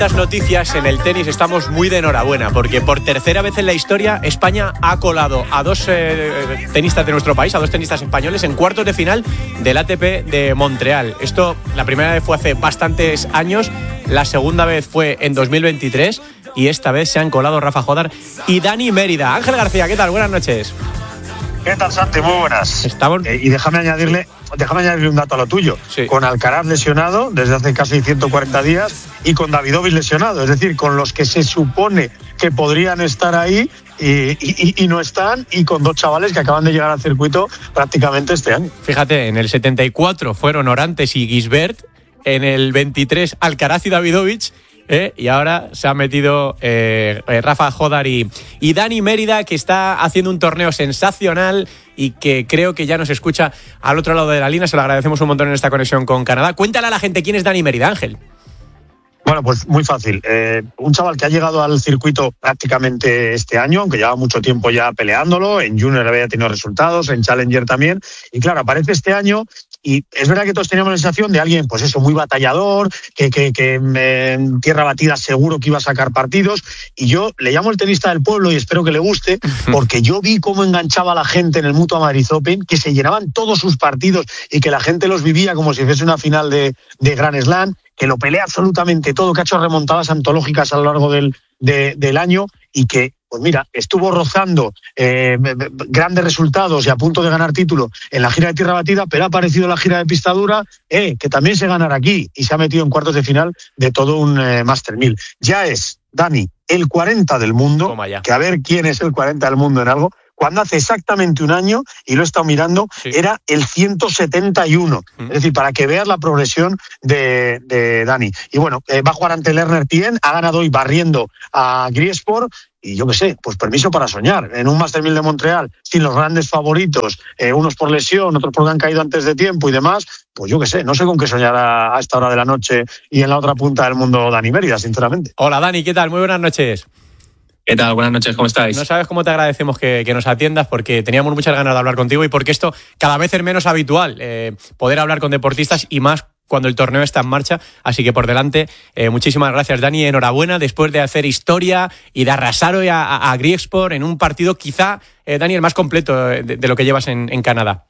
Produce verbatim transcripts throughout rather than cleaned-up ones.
Las noticias en el tenis estamos muy de enhorabuena porque por tercera vez en la historia España ha colado a dos eh, tenistas de nuestro país, a dos tenistas españoles en cuartos de final del A T P de Montreal. Esto la primera vez fue hace bastantes años, la segunda vez fue en dos mil veintitrés y esta vez se han colado Rafa Jódar y Dani Mérida. Ángel García, ¿qué tal? Buenas noches. ¿Qué tal, Santi? Muy buenas. Estamos... Eh, y déjame añadirle, déjame añadirle un dato a lo tuyo. Sí. Con Alcaraz lesionado desde hace casi ciento cuarenta días y con Davidovich lesionado, es decir, con los que se supone que podrían estar ahí y, y, y no están, y con dos chavales que acaban de llegar al circuito prácticamente este año. Fíjate, en el setenta y cuatro fueron Orantes y Gisbert, en el veintitrés Alcaraz y Davidovich, ¿Eh? y ahora se ha metido eh, Rafa Jódar y, y Dani Mérida, que está haciendo un torneo sensacional y que creo que ya nos escucha al otro lado de la línea. Se lo agradecemos un montón en esta conexión con Canadá. Cuéntale a la gente quién es Dani Mérida, Ángel. Bueno, pues muy fácil. Eh, un chaval que ha llegado al circuito prácticamente este año, aunque lleva mucho tiempo ya peleándolo. En Junior había tenido resultados, en Challenger también. Y claro, aparece este año y es verdad que todos teníamos la sensación de alguien, pues eso, muy batallador, que, que, que en tierra batida seguro que iba a sacar partidos. Y yo le llamo el tenista del pueblo y espero que le guste, porque yo vi cómo enganchaba a la gente en el Mutua Madrid Open, que se llenaban todos sus partidos y que la gente los vivía como si fuese una final de, de Grand Slam, que lo pelea absolutamente todo, que ha hecho remontadas antológicas a lo largo del, de, del año y que, pues mira, estuvo rozando eh, grandes resultados y a punto de ganar título en la gira de tierra batida, pero ha aparecido la gira de pista dura, eh, que también se ganará aquí y se ha metido en cuartos de final de todo un eh, Master mil. Ya es, Dani, el cuarenta del mundo, que a ver quién es el cuarenta del mundo en algo. Cuando hace exactamente un año, y lo he estado mirando, sí, era el ciento setenta y uno. Mm. Es decir, para que veas la progresión de, de Dani. Y bueno, eh, va a jugar ante Lerner Tien, ha ganado hoy barriendo a Griesport, y yo qué sé, pues permiso para soñar. En un Master mil de Montreal, sin los grandes favoritos, eh, unos por lesión, otros porque han caído antes de tiempo y demás, pues yo qué sé, no sé con qué soñar a, a esta hora de la noche y en la otra punta del mundo Dani Mérida, sinceramente. Hola Dani, ¿qué tal? Muy buenas noches. ¿Qué tal? Buenas noches, ¿cómo estáis? No sabes cómo te agradecemos que, que nos atiendas, porque teníamos muchas ganas de hablar contigo y porque esto cada vez es menos habitual, eh, poder hablar con deportistas y más cuando el torneo está en marcha. Así que por delante, eh, muchísimas gracias, Dani. Enhorabuena después de hacer historia y de arrasar hoy a, a, a Griesport en un partido quizá, eh, Dani, el más completo de, de lo que llevas en, en Canadá.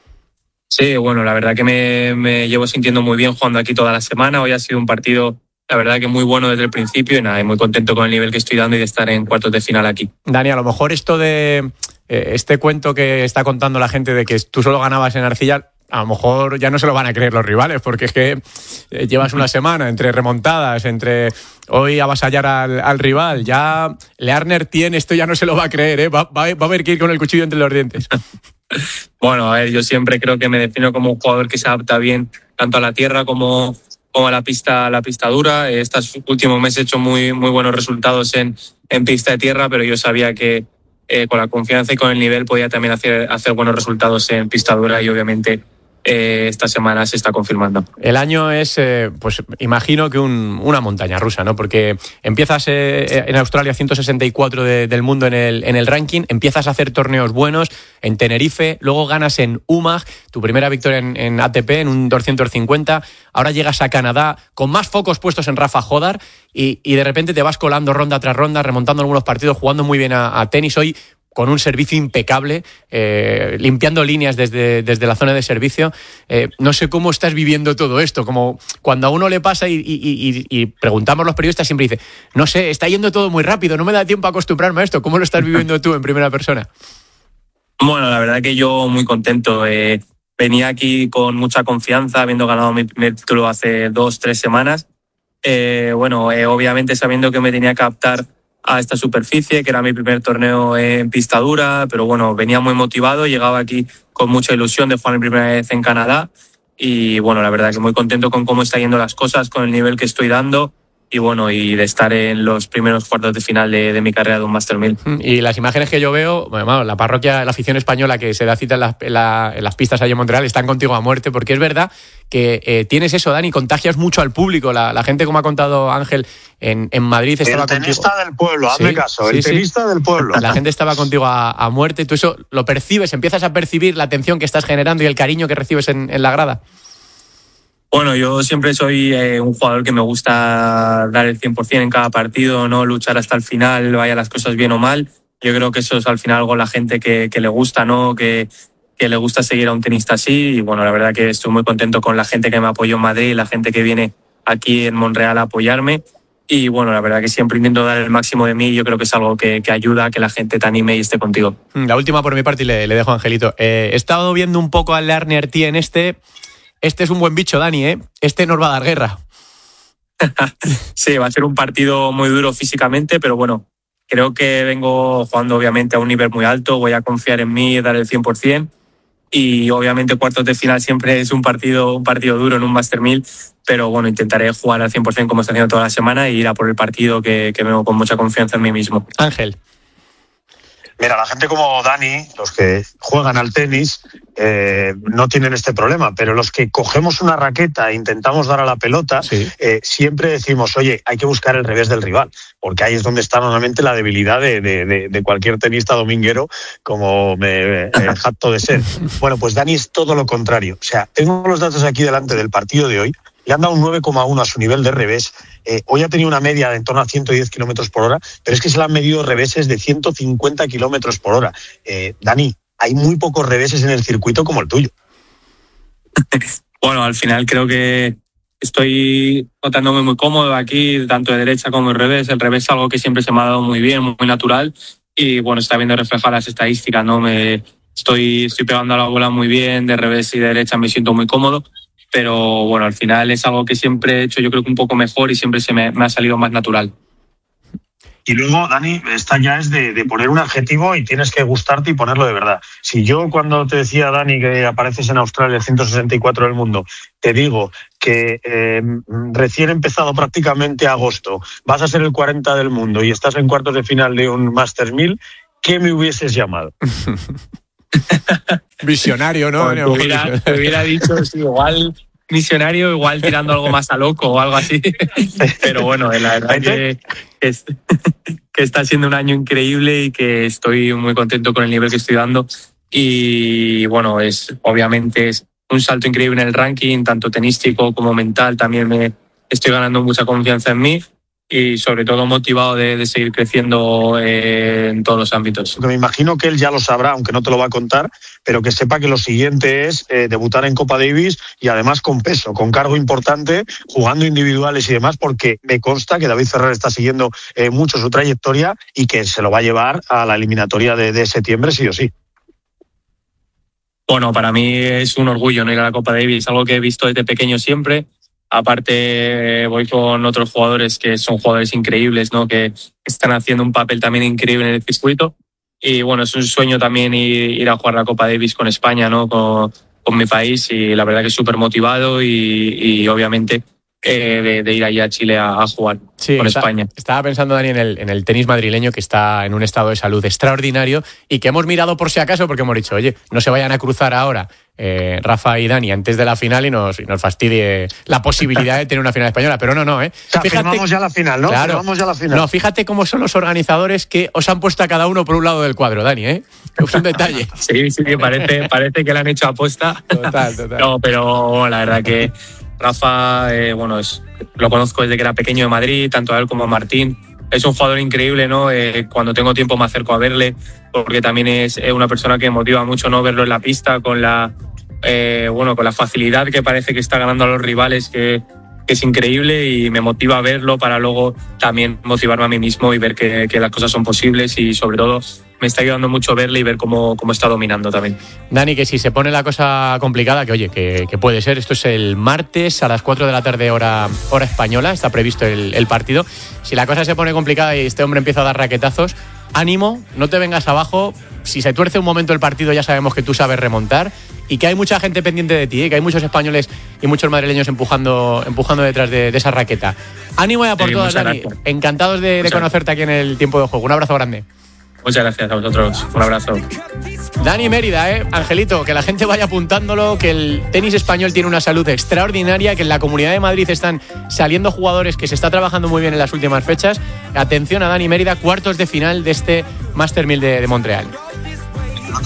Sí, bueno, la verdad que me, me llevo sintiendo muy bien jugando aquí toda la semana. Hoy ha sido un partido, la verdad que muy bueno desde el principio y nada, y muy contento con el nivel que estoy dando y de estar en cuartos de final aquí. Dani, a lo mejor esto de eh, este cuento que está contando la gente de que tú solo ganabas en arcilla, a lo mejor ya no se lo van a creer los rivales, porque es que eh, llevas una semana entre remontadas, entre hoy avasallar al, al rival, ya Lerner Tien esto ya no se lo va a creer, ¿eh? va, va, va a haber que ir con el cuchillo entre los dientes. Bueno, a ver, yo siempre creo que me defino como un jugador que se adapta bien tanto a la tierra como como a la pista, a la pista dura. Estos últimos meses he hecho muy, muy buenos resultados en, en pista de tierra, pero yo sabía que eh, con la confianza y con el nivel podía también hacer, hacer buenos resultados en pista dura y obviamente eh, esta semana se está confirmando. El año es, eh, pues imagino que un, una montaña rusa, ¿no? Porque empiezas eh, en Australia ciento sesenta y cuatro de, del mundo en el, en el ranking, empiezas a hacer torneos buenos en Tenerife, luego ganas en U M A G, tu primera victoria en, en A T P, en un doscientos cincuenta, ahora llegas a Canadá con más focos puestos en Rafa Jódar y, y de repente te vas colando ronda tras ronda, remontando algunos partidos, jugando muy bien a, a tenis hoy, con un servicio impecable, eh, limpiando líneas desde, desde la zona de servicio. Eh, no sé cómo estás viviendo todo esto, como cuando a uno le pasa y, y, y, y preguntamos a los periodistas, siempre dice, no sé, está yendo todo muy rápido, no me da tiempo a acostumbrarme a esto. ¿Cómo lo estás viviendo tú en primera persona? Bueno, la verdad que yo muy contento. Eh, venía aquí con mucha confianza, habiendo ganado mi primer título hace dos, tres semanas. Eh, bueno, eh, obviamente sabiendo que me tenía que adaptar a esta superficie, que era mi primer torneo en pista dura, pero bueno, venía muy motivado, llegaba aquí con mucha ilusión de jugar mi primera vez en Canadá y bueno, la verdad que muy contento con cómo están yendo las cosas, con el nivel que estoy dando y bueno, y de estar en los primeros cuartos de final de, de mi carrera de un Master mil. Y las imágenes que yo veo, bueno, la parroquia, la afición española que se da cita en las, en la, en las pistas allí en Montreal, están contigo a muerte, porque es verdad que eh, tienes eso, Dani, contagias mucho al público. La, la gente, como ha contado Ángel, en, en Madrid estaba contigo. El tenista del pueblo, hazme sí, caso, sí, el sí. tenista del pueblo. La gente estaba contigo a, a muerte, tú eso lo percibes, empiezas a percibir la atención que estás generando y el cariño que recibes en, en la grada. Bueno, yo siempre soy eh, un jugador que me gusta dar el cien por ciento en cada partido, no luchar hasta el final, vaya las cosas bien o mal. Yo creo que eso es al final algo a la gente que, que le gusta, ¿no? Que, que le gusta seguir a un tenista así. Y bueno, la verdad que estoy muy contento con la gente que me apoyó en Madrid, la gente que viene aquí en Montreal a apoyarme. Y bueno, la verdad que siempre intento dar el máximo de mí. Yo creo que es algo que, que ayuda a que la gente te anime y esté contigo. La última por mi parte y le, le dejo a Angelito. Eh, he estado viendo un poco al Lerner T en este... Este es un buen bicho, Dani, ¿eh? Este nos va a dar guerra. Sí, va a ser un partido muy duro físicamente, pero bueno, creo que vengo jugando obviamente a un nivel muy alto, voy a confiar en mí y dar el cien por ciento. Y obviamente cuartos de final siempre es un partido, un partido duro en un Master mil, pero bueno, intentaré jugar al cien por ciento como estoy haciendo toda la semana y ir a por el partido que, que vengo con mucha confianza en mí mismo. Ángel. Mira, la gente como Dani, los que juegan al tenis, eh, no tienen este problema, pero los que cogemos una raqueta e intentamos dar a la pelota, sí. eh, siempre decimos, oye, hay que buscar el revés del rival, porque ahí es donde está normalmente la debilidad de, de, de, de cualquier tenista dominguero, como me eh, jacto de ser. Bueno, pues Dani es todo lo contrario. O sea, tengo los datos aquí delante del partido de hoy. Le han dado un nueve coma uno a su nivel de revés. Eh, hoy ha tenido una media de en torno a ciento diez kilómetros por hora, pero es que se le han medido reveses de ciento cincuenta kilómetros por hora. Eh, Dani, hay muy pocos reveses en el circuito como el tuyo. Bueno, al final creo que estoy notándome muy cómodo aquí, tanto de derecha como de revés. El revés es algo que siempre se me ha dado muy bien, muy natural. Y bueno, está viendo reflejar las estadísticas, ¿no? Me estoy, estoy pegando a la bola muy bien, de revés y de derecha me siento muy cómodo. Pero bueno, al final es algo que siempre he hecho yo creo que un poco mejor y siempre se me, me ha salido más natural. Y luego, Dani, esta ya es de, de poner un adjetivo y tienes que gustarte y ponerlo de verdad. Si yo cuando te decía, Dani, que apareces en Australia el ciento sesenta y cuatro del mundo, te digo que eh, recién empezado prácticamente agosto, vas a ser el cuarenta del mundo y estás en cuartos de final de un Masters mil, ¿qué me hubieses llamado? Visionario, ¿no? Te hubiera, te hubiera dicho, sí, igual misionario, igual tirando algo más a loco o algo así. Pero bueno, la verdad que, que, es, que está siendo un año increíble y que estoy muy contento con el nivel que estoy dando. Y bueno, es obviamente es un salto increíble en el ranking, tanto tenístico como mental. También me estoy ganando mucha confianza en mí. Y sobre todo motivado de, de seguir creciendo eh, en todos los ámbitos. Me imagino que él ya lo sabrá, aunque no te lo va a contar, pero que sepa que lo siguiente es eh, debutar en Copa Davis y además con peso, con cargo importante, jugando individuales y demás, porque me consta que David Ferrer está siguiendo eh, mucho su trayectoria y que se lo va a llevar a la eliminatoria de, de septiembre sí o sí. Bueno, para mí es un orgullo no ir a la Copa Davis, algo que he visto desde pequeño siempre. Aparte voy con otros jugadores que son jugadores increíbles, ¿no? Que están haciendo un papel también increíble en el circuito. Y bueno, es un sueño también ir, ir a jugar la Copa Davis con España, ¿no? Con, con mi país y la verdad que súper motivado y, y obviamente eh, de, de ir allá a Chile a, a jugar sí, con está, España. Estaba pensando, Dani, en el, en el tenis madrileño que está en un estado de salud extraordinario y que hemos mirado por si acaso porque hemos dicho, oye, no se vayan a cruzar ahora Eh, Rafa y Dani antes de la final y nos, y nos fastidie la posibilidad de tener una final española, pero no, no, ¿eh? O sea, fíjate, firmamos ya la final, ¿no? Claro, firmamos ya la final. No, fíjate cómo son los organizadores que os han puesto a cada uno por un lado del cuadro, Dani, ¿eh? Es un detalle. Sí, sí, parece, parece que le han hecho aposta. Total, total. No, pero la verdad que Rafa, eh, bueno, es, lo conozco desde que era pequeño de Madrid, tanto a él como a Martín. Es un jugador increíble, ¿no? Eh, cuando tengo tiempo me acerco a verle, porque también es una persona que motiva mucho, ¿no? Verlo en la pista con la, eh, bueno, con la facilidad que parece que está ganando a los rivales, que, que es increíble y me motiva a verlo para luego también motivarme a mí mismo y ver que, que las cosas son posibles y sobre todo me está ayudando mucho verle y ver cómo, cómo está dominando también. Dani, que si se pone la cosa complicada, que oye, que, que puede ser, esto es el martes a las cuatro de la tarde hora, hora española, está previsto el, el partido. Si la cosa se pone complicada y este hombre empieza a dar raquetazos, ánimo, no te vengas abajo. Si se tuerce un momento el partido ya sabemos que tú sabes remontar y que hay mucha gente pendiente de ti, ¿eh? Que hay muchos españoles y muchos madrileños empujando, empujando detrás de, de esa raqueta. Ánimo ya por sí, todas, Dani. Gracias. Encantados de, de conocerte aquí en el tiempo de juego. Un abrazo grande. Muchas gracias a vosotros. Un abrazo. Dani Mérida, ¿eh? Angelito, que la gente vaya apuntándolo, que el tenis español tiene una salud extraordinaria, que en la Comunidad de Madrid están saliendo jugadores, que se está trabajando muy bien en las últimas fechas. Atención a Dani Mérida, cuartos de final de este Master mil de, de Montreal. El otro día puso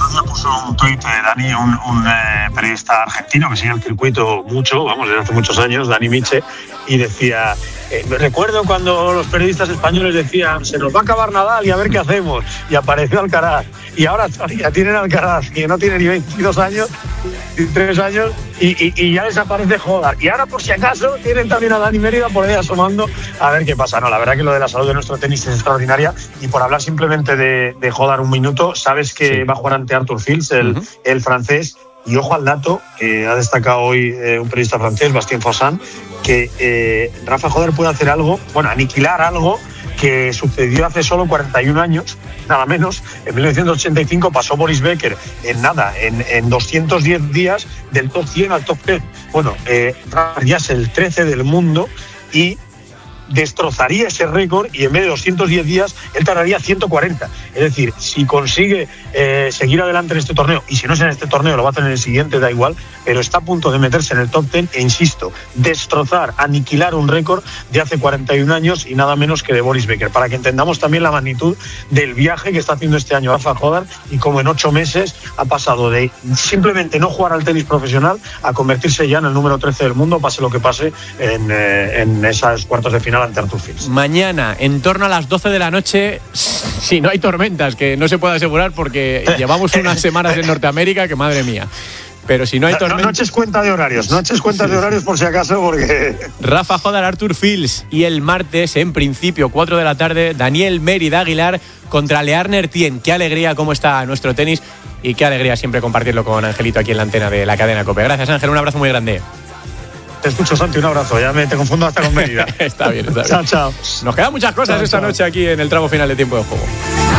puso un tuit, eh, Dani, un, un eh, periodista argentino que sigue el circuito mucho, vamos, desde hace muchos años, Dani Miche, y decía, eh, recuerdo cuando los periodistas españoles decían, se nos va a acabar Nadal y a ver qué hacemos, y apareció Alcaraz, y ahora ya tienen Alcaraz, que no tiene ni veintidós años, veintitrés años, y, y, y ya desaparece Hodar, y ahora por si acaso tienen también a Dani Mérida por ahí asomando a ver qué pasa. No, la verdad que lo de la salud de nuestro tenis es extraordinaria, y por hablar simplemente de, de Hodar un minuto, sabes que sí. va a jugar ante Arthur Fils, el, uh-huh. el francés, y ojo al dato que ha destacado hoy eh, un periodista francés, Bastien Fossan, que eh, Rafa Hodar puede hacer algo, bueno, aniquilar algo que sucedió hace solo cuarenta y un años, nada menos. En mil novecientos ochenta y cinco pasó Boris Becker en nada, en, en doscientos diez días del top cien al top diez. Bueno, eh, Rafa ya es el trece del mundo y destrozaría ese récord, y en vez de doscientos diez días él tardaría ciento cuarenta. Es decir, si consigue eh, seguir adelante en este torneo, y si no es en este torneo lo va a hacer en el siguiente, da igual, pero está a punto de meterse en el top diez e insisto, destrozar, aniquilar un récord de hace cuarenta y un años y nada menos que de Boris Becker, para que entendamos también la magnitud del viaje que está haciendo este año Rafa Hodar, y como en ocho meses ha pasado de simplemente no jugar al tenis profesional a convertirse ya en el número trece del mundo, pase lo que pase en, eh, en esas cuartos de final ante Arthur Fils. Mañana, en torno a las doce de la noche, si no hay tormentas, que no se puede asegurar porque llevamos unas semanas en Norteamérica que madre mía. Pero si no hay tormentas... No, no eches cuenta de horarios, no eches cuentas de horarios por si acaso, porque... Rafa Hodar, Arthur Fils, y el martes, en principio, cuatro de la tarde, Daniel Mérida Aguilar contra Learner Tien. Qué alegría cómo está nuestro tenis, y qué alegría siempre compartirlo con Angelito aquí en la antena de la cadena COPE. Gracias, Ángel, un abrazo muy grande. Te escucho, Santi, un abrazo. Ya me te confundo hasta con Mérida. Está bien, está bien. Chao, chao. Nos quedan muchas cosas chao, esta chao. noche aquí en el tramo final de tiempo de juego.